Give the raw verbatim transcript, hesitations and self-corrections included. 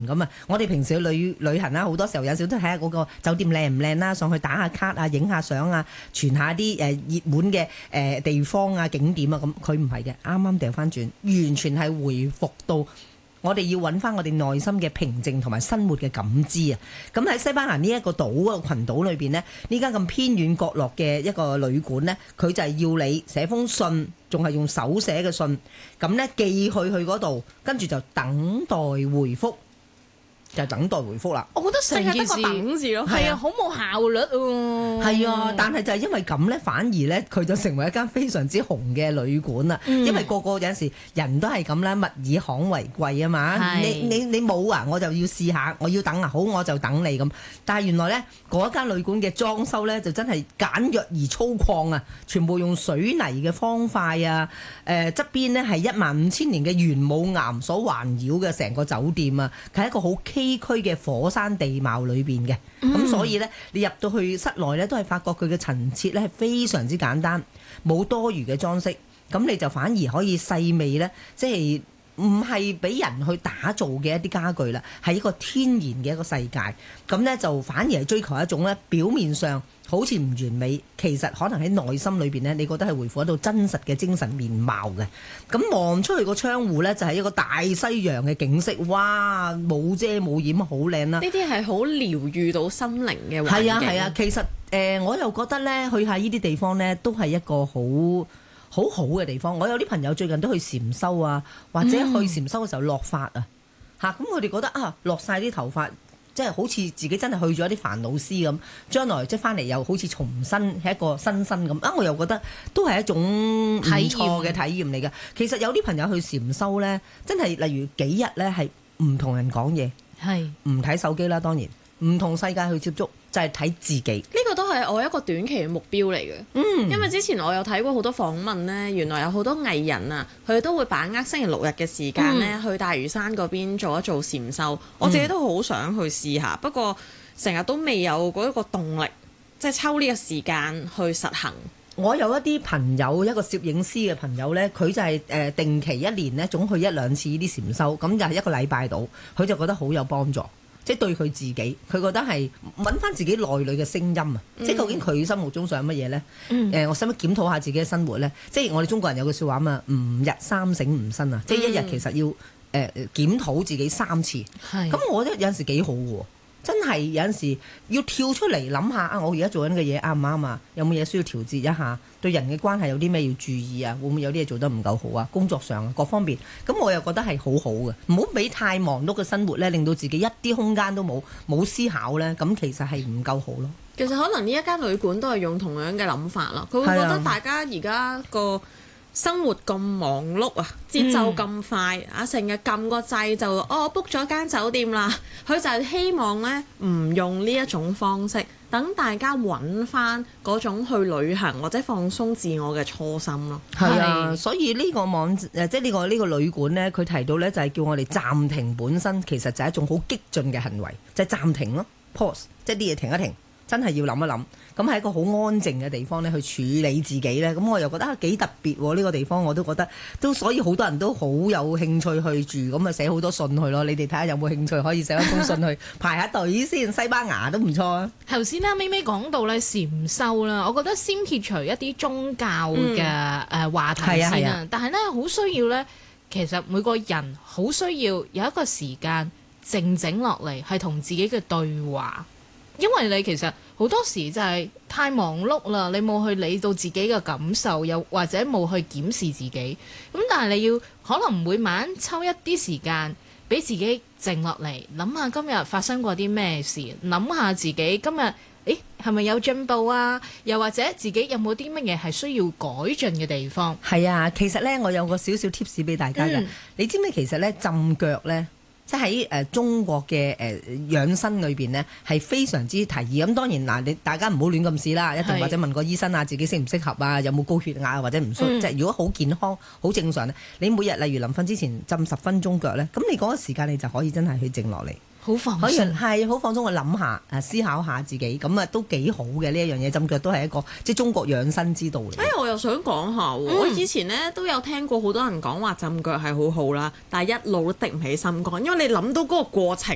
咁啊，我哋平時去旅旅行啦，好多時候有時都睇下嗰個酒店靚唔靚啦，上去打下卡啊，影下相啊，傳下啲誒熱門嘅誒地方啊景點啊，咁佢唔係嘅，啱啱掉翻轉，完全係回復到我哋要揾翻我哋內心嘅平靜同埋生活嘅感知啊！咁喺西班牙呢一個島個群島裏邊呢，呢間咁偏遠角落嘅一個旅館呢，佢就係要你寫封信，仲係用手寫嘅信，咁呢寄去去嗰度，跟住就等待回覆。就係等待回覆啦。 我覺得成件事淨係得個等字咯， 係啊，好冇效率喎。 係啊，但係就係因為咁咧，反而咧佢就成為一間非常之紅嘅旅館啦。嗯、因為個個有陣時人都係咁啦，物以罕為貴啊嘛。你你你冇啊，我就要試下，我要等啊，好我就等你咁。但係原來咧嗰間旅館嘅裝修咧就真係簡約而粗獷啊，全部用水泥嘅方塊啊，誒側邊呢係一萬五千年嘅玄武岩所環繞嘅成個酒店啊，係一個好崎嶇嘅火山地貌裏邊嘅，咁、嗯、所以呢，你入到去室內呢，都係發覺佢嘅陳設呢係非常之簡單，冇多餘嘅裝飾，咁你就反而可以細味呢，即係唔係俾人去打造嘅一啲家具啦，係一個天然嘅一個世界，咁呢，就反而係追求一種呢表面上好似唔完美，其實可能喺內心裏邊呢，你覺得係回復一到真實嘅精神面貌嘅。咁望出去個窗戶呢，就係一個大西洋嘅景色，哇！冇遮冇掩，好靚啦。 呢啲係好療愈到心靈嘅環境。 係啊係啊，其實誒、呃，我又覺得呢，去下呢啲地方呢，都係一個好好好嘅地方。我有啲朋友最近都去禪修啊，或者去禪修嘅時候落髮啊，嚇咁佢哋覺得啊，落晒啲頭髮。即係好似自己真係去咗一啲煩惱絲咁，將來即係翻嚟又好似重新係一個新生咁啊！我又覺得都係一種唔錯嘅體驗嚟嘅。其實有啲朋友去禪修呢，真係例如幾日呢係唔同人講嘢，係唔睇手機啦，當然唔同世界去接觸，就係、是、睇自己。 呢個都係我一個短期嘅目標嚟嘅。嗯，因為之前我有睇過好多訪問呢，原來有好多藝人啊，佢哋都會把握星期六日嘅時間呢，嗯、去大嶼山嗰邊做一做禪修。我自己都好想去試下，嗯、不過成日都未有嗰一個動力，即係抽呢個時間去實行。 我有一啲朋友，一個攝影師嘅朋友呢，佢就係誒定期一年呢，總去一兩次呢啲禪修，咁就係一個禮拜度，佢就覺得好有幫助。即係對佢自己，佢覺得係揾翻自己內裏嘅聲音啊！嗯、即係究竟佢心目中想乜嘢呢？誒、嗯呃，我使乜檢討下自己嘅生活呢？即係我哋中國人有句説話嘛，吾日三省吾身啊！嗯、即係一日其實要誒、呃、檢討自己三次。咁是我覺得有陣時幾好喎。真係有陣時要跳出嚟諗下啊！我而家做緊嘅嘢啱唔啱啊？有冇嘢需要調節一下？對人嘅關係有啲咩要注意啊？會唔會有啲嘢做得唔夠好啊？工作上啊各方面，咁我又覺得係好好嘅。唔好俾太忙碌嘅生活咧，令到自己一啲空間都冇，冇思考咧，咁其實係唔夠好咯。 其實可能呢一間旅館都係用同樣嘅諗法啦。佢會覺得大家而家個生活咁忙碌啊，節奏咁快啊，成日撳個掣就哦，我 book 咗間酒店啦。佢就係希望呢唔用呢一種方式，等大家揾翻嗰種去旅行或者放鬆自我嘅初心咯。 係啊，所以呢個網誒即係呢個呢個旅館呢，佢提到呢就係叫我哋暫停本身，其實就係一種好激進嘅行為，就係暫停咯 ，pause，即係啲嘢停一停。真係要諗一諗，咁係一個好安靜嘅地方咧，去處理自己咧。咁我又覺得啊幾特別喎，呢個地方我都覺得都，所以好多人都好有興趣去住，咁啊寫好多信去咯。你哋睇下有冇興趣可以寫一封信去排下隊先。西班牙都唔錯啊。 頭先啦，咪咪講到咧禪修啦，我覺得先撇除一啲宗教嘅誒話題先啊。嗯、啊但係咧好需要咧，其實每個人好需要有一個時間靜靜落嚟，係同自己嘅對話。因為你其實好多時就係太忙碌啦，你冇去理到自己嘅感受，又或者冇去檢視自己。咁但係你要可能每晚抽一啲時間俾自己靜落嚟，諗下今日發生過啲咩事，諗下自己今日誒係咪有進步啊？又或者自己有冇啲乜嘢係需要改進嘅地方？ 係啊，其實呢，我有個少少 tips 俾大家嘅。嗯、你知唔知其實呢，浸腳呢？即喺誒中國嘅誒養生裏邊呢，係非常之提議。咁當然嗱，你大家唔好亂咁試啦，一定或者問個醫生啊，自己適唔適合啊，有冇高血壓或者唔需。嗯、即係如果好健康、好正常咧，你每日例如臨瞓之前浸十分鐘腳咧，咁你嗰個時間你就可以真係去靜落嚟。 好放鬆， 可以係好放鬆去諗下，誒思考下自己，咁啊都幾好嘅呢一樣嘢。浸腳都係一個即係中國養生之道嚟。 哎，我又想講下喎，嗯、我以前咧都有聽過好多人講話浸腳係好好啦，但係一路都滴唔起心肝，因為你諗到嗰個過程